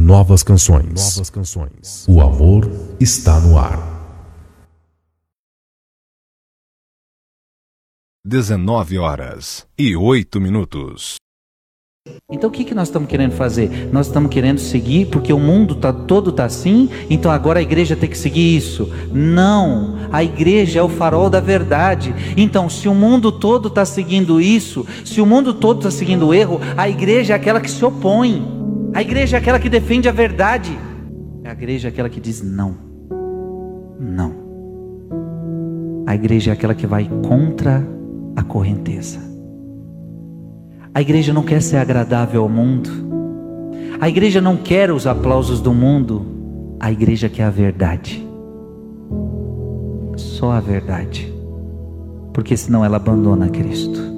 novas canções. O amor está no ar. 19h08. Então o que nós estamos querendo fazer? Nós estamos querendo seguir porque o mundo todo está assim, então agora a igreja tem que seguir isso. Não, a igreja é o farol da verdade. Então se o mundo todo está seguindo isso, se o mundo todo está seguindo o erro, a igreja é aquela que se opõe. A igreja é aquela que defende a verdade. A igreja é aquela que diz não. Não. A igreja é aquela que vai contra a correnteza. A igreja não quer ser agradável ao mundo. A igreja não quer os aplausos do mundo. A igreja quer a verdade. Só a verdade. Porque senão ela abandona Cristo.